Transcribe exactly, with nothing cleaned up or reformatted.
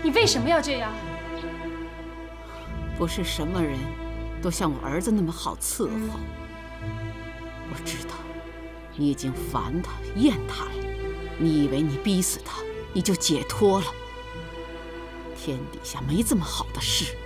你为什么要这样？ 不是什么人都像我儿子那么好伺候。我知道，你已经烦他、厌他了。你以为你逼死他，你就解脱了？天底下没这么好的事。